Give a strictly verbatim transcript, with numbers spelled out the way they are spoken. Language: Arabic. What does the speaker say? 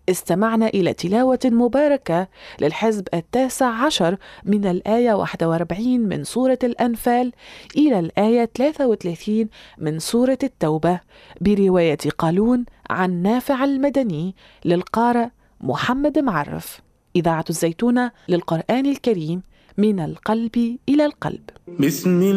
استمعنا إلى تلاوة مباركة للحزب التاسع عشر من الآية واحد وأربعين من سورة الأنفال إلى الآية ثلاثة وثلاثين من سورة التوبة برواية قالون عن نافع المدني للقارئ محمد معرف. إذاعة الزيتونة للقرآن الكريم من القلب إلى القلب. بسم